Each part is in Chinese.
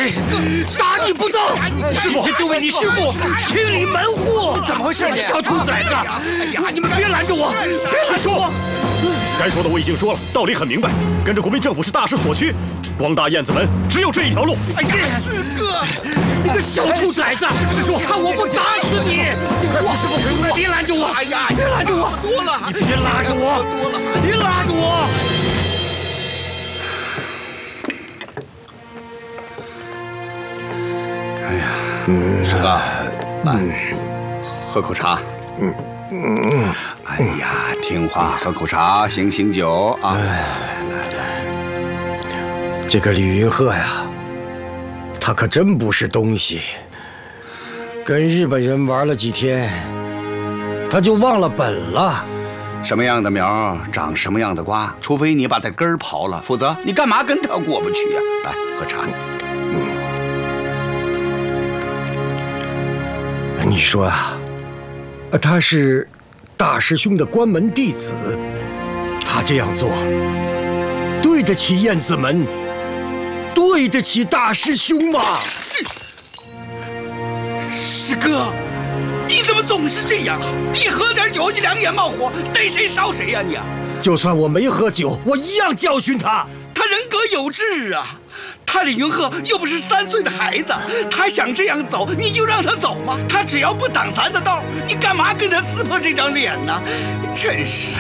打你不动！师傅，就为你师傅清理门户。怎么回事？小兔崽子！哎呀，你们别拦着我！别说， 该说的我已经说了，道理很明白。跟着国民政府是大势所趋，光大燕子门只有这一条路。 哎呀，师哥，你个小兔崽子！师叔，看我不打死你！快师傅回屋！别拦着我！哎呀，别拦着我！多了，你别拉着我！多了，别拉着我！ 哎呀，师哥，来，喝口茶。哎呀，听话，喝口茶，醒酒啊！ 这个李云鹤呀，他可真不是东西。跟日本人玩了几天，他就忘了本了。 什么样的苗长什么样的瓜，除非你把它根儿刨了，否则你干嘛跟他过不去呀？来，喝茶。 你说啊，他是大师兄的关门弟子，他这样做对得起燕子门，对得起大师兄吗？ 师哥，你怎么总是这样啊？一喝点酒就两眼冒火，逮谁烧谁呀你啊！ 就算我没喝酒，我一样教训他。 他人格有志啊！他李云鹤又不是3岁的孩子，他想这样走，你就让他走吗？他只要不挡咱的道，你干嘛跟他撕破这张脸呢？真是！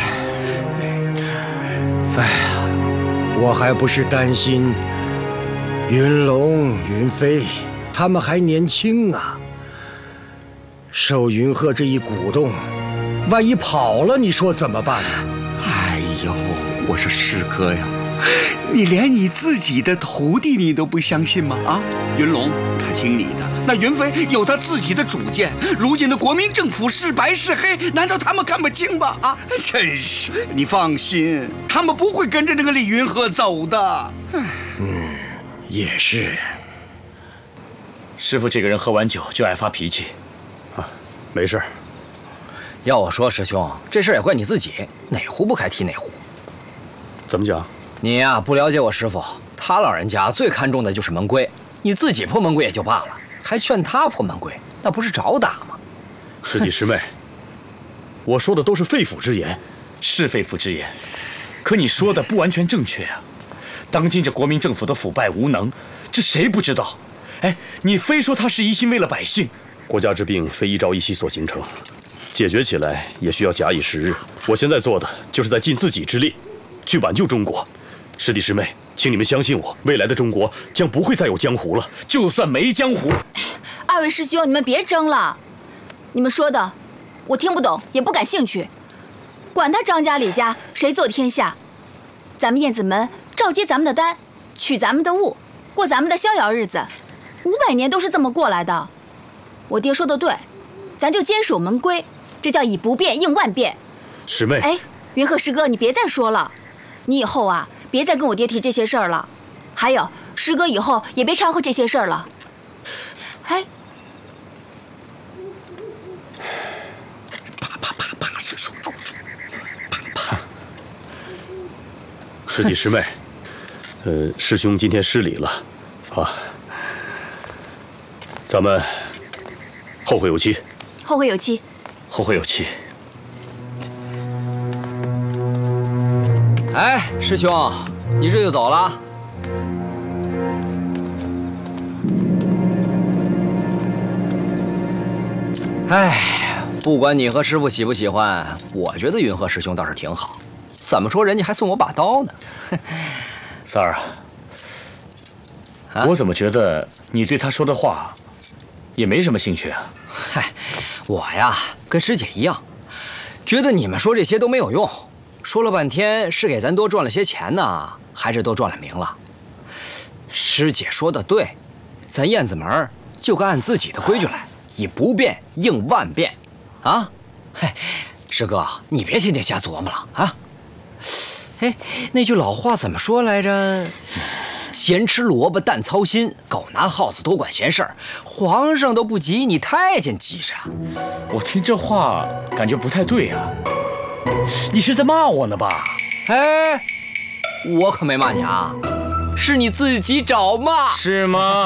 哎呀，我还不是担心云龙、云飞他们还年轻啊，受云鹤这一鼓动，万一跑了，你说怎么办呢？ 哎呦，我说师哥呀，你连你自己的徒弟你都不相信吗？啊，云龙他听你的，那云飞有他自己的主见。如今的国民政府是白是黑，难道他们看不清吗？啊，真是！你放心，他们不会跟着那个李云鹤走的。 也是。 师傅这个人喝完酒就爱发脾气，没事。 要我说，师兄，这事也怪你自己，哪壶不开提哪壶。 怎么讲？ 你呀，不了解我师傅，他老人家最看重的就是门规。你自己破门规也就罢了，还劝他破门规，那不是找打吗？ 师弟师妹，我说的都是肺腑之言， 是肺腑之言，可你说的不完全正确啊！当今这国民政府的腐败无能，这谁不知道？哎，你非说他是一心为了百姓， 国家之病非一朝一夕所形成，解决起来也需要假以时日。我现在做的就是在尽自己之力去挽救中国。师弟师妹，请你们相信我，未来的中国将不会再有江湖了。 就算没江湖， 二位师兄，你们别争了，你们说的我听不懂，也不感兴趣。管他张家李家谁做天下，咱们燕子门照接咱们的单，取咱们的物，过咱们的逍遥日子，500年都是这么过来的。我爹说的对，咱就坚守门规，这叫以不变应万变。 师妹， 哎，云鹤师哥，你别再说了，你以后啊，别再跟我爹提这些事儿了。还有，师哥以后也别掺和这些事儿了。哎， 啪，师叔住， 啪。师弟师妹，师兄今天失礼了，啊，咱们后会有期。 后会有期。 后会有期。 哎，师兄，你这就走了？哎，不管你和师傅喜不喜欢，我觉得云鹤师兄倒是挺好。怎么说人家还送我把刀呢？ 三儿啊，我怎么觉得你对他说的话也没什么兴趣啊？ 嗨，我呀跟师姐一样，觉得你们说这些都没有用。说了半天是给咱多赚了些钱呢，还是多赚了名了？师姐说的对，咱燕子门就该按自己的规矩来，以不变应万变，啊！嘿，师哥，你别天天瞎琢磨了啊！哎，那句老话怎么说来着？闲吃萝卜淡操心，狗拿耗子多管闲事儿。皇上都不急，你太监急啥？ 我听这话感觉不太对啊。你是在骂我呢吧？ 哎，我可没骂你啊，是你自己找骂。 是吗？